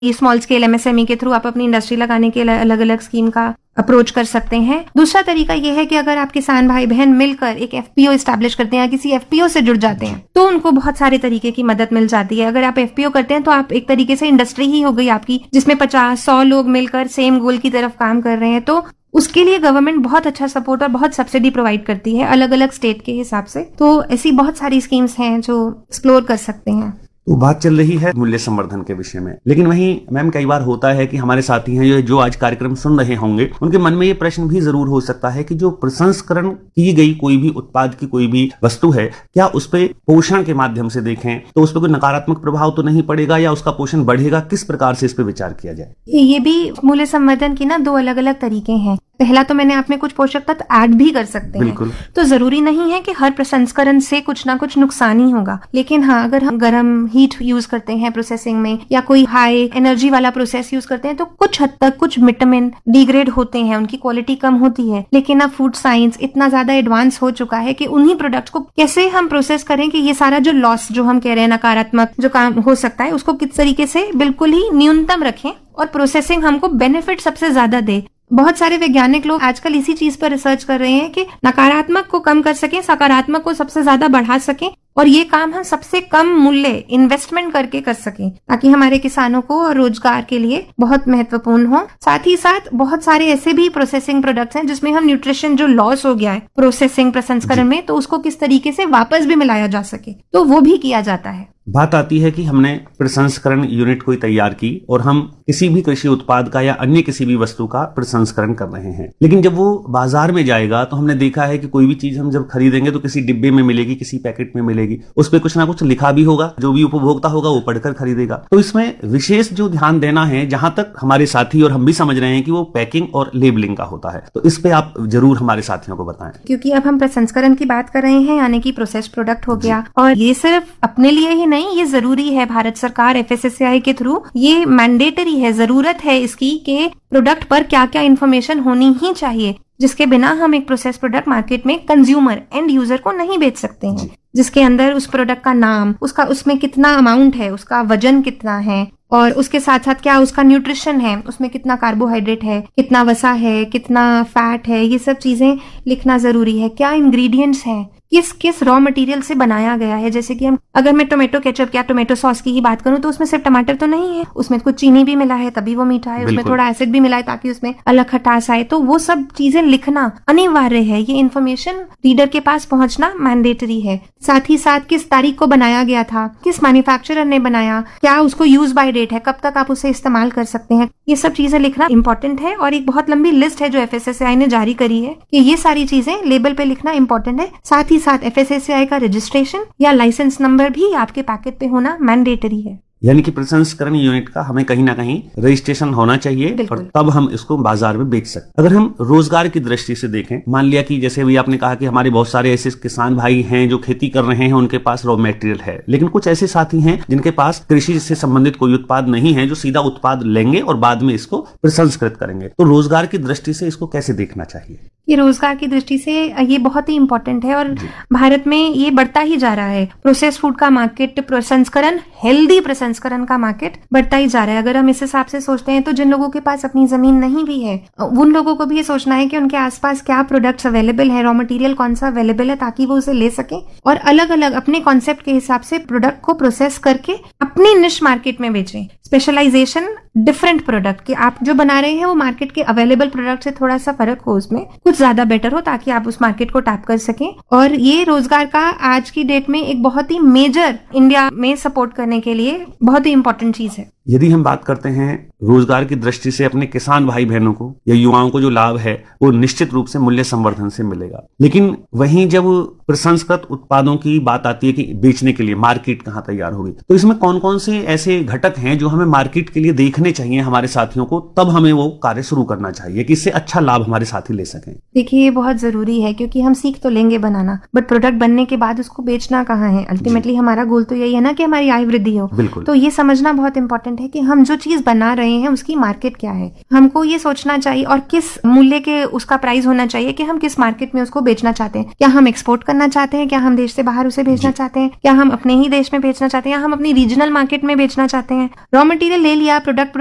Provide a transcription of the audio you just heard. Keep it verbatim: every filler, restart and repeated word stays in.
Small scale MSME के through आप अपनी इंडस्ट्री लगाने के अलग अलग स्कीम का अप्रोच कर सकते हैं। दूसरा तरीका यह है कि अगर आप किसान भाई बहन मिलकर एक एफपीओ एस्टैब्लिश करते हैं या किसी एफपीओ से जुड़ जाते हैं तो उनको बहुत सारे तरीके की मदद मिल जाती है। अगर आप एफपीओ करते हैं तो आप एक तरीके से इंडस्ट्री ही हो गई आपकी, जिसमें पचास सौ लोग मिलकर सेम गोल की तरफ काम कर रहे हैं। तो उसके लिए गवर्नमेंट बहुत अच्छा सपोर्ट और बहुत सब्सिडी प्रोवाइड करती है अलग अलग स्टेट के हिसाब से। तो ऐसी बहुत सारी स्कीम्स हैं जो एक्सप्लोर कर सकते हैं। तो बात चल रही है मूल्य संवर्धन के विषय में, लेकिन वहीं मैम कई बार होता है कि हमारे साथी हैं जो आज कार्यक्रम सुन रहे होंगे, उनके मन में ये प्रश्न भी जरूर हो सकता है कि जो प्रसंस्करण की गई कोई भी उत्पाद की कोई भी वस्तु है, क्या उस पे पोषण के माध्यम से देखें तो उस पर कोई नकारात्मक प्रभाव तो नहीं पड़ेगा या उसका पोषण बढ़ेगा? किस प्रकार से इस पे विचार किया जाए? ये भी मूल्य संवर्धन की ना दो अलग अलग तरीके हैं। पहला तो मैंने आप में कुछ पोषक तत्व ऐड भी कर सकते हैं, तो जरूरी नहीं है कि हर प्रसंस्करण से कुछ ना कुछ नुकसान ही होगा। लेकिन हाँ, अगर हम गर्म हीट यूज करते हैं प्रोसेसिंग में या कोई हाई एनर्जी वाला प्रोसेस यूज करते हैं तो कुछ हद तक कुछ विटामिन डिग्रेड होते हैं, उनकी क्वालिटी कम होती है। लेकिन अब फूड साइंस इतना ज्यादा एडवांस हो चुका है कि उन्हीं प्रोडक्ट्स को कैसे हम प्रोसेस करें कि ये सारा जो लॉस जो हम कह रहे हैं नकारात्मक जो काम हो सकता है उसको किस तरीके से बिल्कुल ही न्यूनतम रखें और प्रोसेसिंग हमको बेनिफिट सबसे ज्यादा दे। बहुत सारे वैज्ञानिक लोग आजकल इसी चीज पर रिसर्च कर रहे हैं कि नकारात्मक को कम कर सकें, सकारात्मक को सबसे ज्यादा बढ़ा सकें और ये काम हम सबसे कम मूल्य इन्वेस्टमेंट करके कर सकें ताकि हमारे किसानों को और रोजगार के लिए बहुत महत्वपूर्ण हो। साथ ही साथ बहुत सारे ऐसे भी प्रोसेसिंग प्रोडक्ट्स हैं जिसमें हम न्यूट्रिशन जो लॉस हो गया है प्रोसेसिंग प्रसंस्करण में, तो उसको किस तरीके से वापस भी मिलाया जा सके, तो वो भी किया जाता है। बात आती है कि हमने प्रसंस्करण यूनिट कोई तैयार की और हम किसी भी कृषि उत्पाद का या अन्य किसी भी वस्तु का प्रसंस्करण कर रहे हैं, लेकिन जब वो बाजार में जाएगा तो हमने देखा है कि कोई भी चीज हम जब खरीदेंगे तो किसी डिब्बे में मिलेगी, किसी पैकेट में मिलेगी, उस पर कुछ ना कुछ लिखा भी होगा, जो भी उपभोक्ता होगा वो पढ़कर खरीदेगा। तो इसमें विशेष जो ध्यान देना है, जहां तक हमारे साथी और हम भी समझ रहे हैं कि वो पैकिंग और लेबलिंग का होता है, तो इस पे आप जरूर हमारे साथियों को बताएं। क्योंकि अब हम प्रसंस्करण की बात कर रहे हैं, यानी कि प्रोसेस प्रोडक्ट हो गया, और ये सिर्फ अपने लिए ही नहीं, ये जरूरी है। भारत सरकार एफएसएसएआई के थ्रू ये मैंडेटरी है, जरूरत है इसकी कि प्रोडक्ट पर क्या क्या इन्फॉर्मेशन होनी ही चाहिए, जिसके बिना हम एक प्रोसेस प्रोडक्ट मार्केट में कंज्यूमर एंड यूजर को नहीं बेच सकते हैं। जिसके अंदर उस प्रोडक्ट का नाम, उसका उसमें कितना अमाउंट है, उसका वजन कितना है, और उसके साथ साथ क्या उसका न्यूट्रिशन है, उसमें कितना कार्बोहाइड्रेट है, कितना वसा है, कितना फैट है, ये सब चीजें लिखना जरूरी है। क्या इंग्रेडिएंट्स हैं, किस किस रॉ मटेरियल से बनाया गया है। जैसे कि हम अगर मैं टोमेटो केचप या टोमेटो सॉस की ही बात करूं तो उसमें सिर्फ टमाटर तो नहीं है, उसमें कुछ चीनी भी मिला है तभी वो मीठा है, उसमें थोड़ा एसिड भी मिला है ताकि उसमें अलग खटास आए। तो वो सब चीजें लिखना अनिवार्य है, ये इन्फॉर्मेशन रीडर के पास पहुंचना मैंडेटरी है। साथ ही साथ किस तारीख को बनाया गया था, किस मैन्युफैक्चरर ने बनाया, क्या उसको यूज बाय डेट है, कब तक आप उसे इस्तेमाल कर सकते हैं, ये सब चीजें लिखना इंपॉर्टेंट है। और एक बहुत लंबी लिस्ट है जो एफएसएसएआई ने जारी करी है कि ये सारी चीजें लेबल पे लिखना इंपॉर्टेंट है। साथ ही साथ एफएसएसएआई का रजिस्ट्रेशन या लाइसेंस नंबर भी आपके पैकेट पे होना मैंडेटरी है। यानी कि प्रसंस्करण यूनिट का हमें कहीं ना कहीं रजिस्ट्रेशन होना चाहिए और तब हम इसको बाजार में बेच सकते। अगर हम रोजगार की दृष्टि से देखें, मान लिया कि जैसे भी आपने कहा कि हमारे बहुत सारे ऐसे किसान भाई हैं जो खेती कर रहे हैं, उनके पास रॉ मटेरियल है, लेकिन कुछ ऐसे साथी हैं जिनके पास कृषि से संबंधित कोई उत्पाद नहीं है, जो सीधा उत्पाद लेंगे और बाद में इसको प्रसंस्कृत करेंगे। तो रोजगार की दृष्टि से इसको कैसे देखना चाहिए? ये रोजगार की दृष्टि से ये बहुत ही इम्पोर्टेंट है और भारत में ये बढ़ता ही जा रहा है। प्रोसेस फूड का मार्केट, प्रसंस्करण, हेल्दी प्रसंस्करण का मार्केट बढ़ता ही जा रहा है। अगर हम इस हिसाब से सोचते हैं तो जिन लोगों के पास अपनी जमीन नहीं भी है, उन लोगों को भी ये सोचना है कि उनके आसपास क्या प्रोडक्ट्स अवेलेबल है, रॉ मटेरियल कौन सा अवेलेबल है, ताकि वो उसे ले सके और अलग अलग अपने कॉन्सेप्ट के हिसाब से प्रोडक्ट को प्रोसेस करके अपनी निश मार्केट में बेचें। स्पेशलाइजेशन, डिफरेंट प्रोडक्ट कि आप जो बना रहे हैं वो मार्केट के अवेलेबल प्रोडक्ट से थोड़ा सा फर्क हो, उसमें कुछ ज्यादा बेटर हो, ताकि आप उस मार्केट को टैप कर सकें। और ये रोजगार का आज की डेट में एक बहुत ही मेजर इंडिया में सपोर्ट करने के लिए बहुत ही इंपॉर्टेंट चीज है। यदि हम बात करते हैं रोजगार की दृष्टि से अपने किसान भाई बहनों को या युवाओं को जो लाभ है वो निश्चित रूप से मूल्य संवर्धन से मिलेगा, लेकिन वहीं जब प्रसंस्कृत उत्पादों की बात आती है कि बेचने के लिए मार्केट कहाँ तैयार होगी, तो इसमें कौन कौन से ऐसे घटक हैं जो हमें मार्केट के लिए देखने चाहिए हमारे साथियों को, तब हमें वो कार्य शुरू करना चाहिए कि इससे अच्छा लाभ हमारे साथी ले सकें? देखिए, ये बहुत जरूरी है क्योंकि हम सीख तो लेंगे बनाना, बट प्रोडक्ट बनने के बाद उसको बेचना कहाँ है। अल्टीमेटली हमारा गोल तो यही है ना कि हमारी आय वृद्धि हो। तो ये समझना बहुत इंपॉर्टेंट है है कि हम जो चीज बना रहे हैं उसकी मार्केट क्या है। हमको ये सोचना चाहिए और किस मूल्य के उसका प्राइस होना चाहिए कि हम किस मार्केट में उसको बेचना चाहते हैं। क्या हम एक्सपोर्ट करना चाहते हैं, क्या हम देश से बाहर उसे भेजना चाहते हैं, क्या हम अपने ही देश में बेचना चाहते हैं, या हम अपनी रीजनल मार्केट में बेचना चाहते हैं। रॉ मटेरियल ले लिया, प्रोडक्ट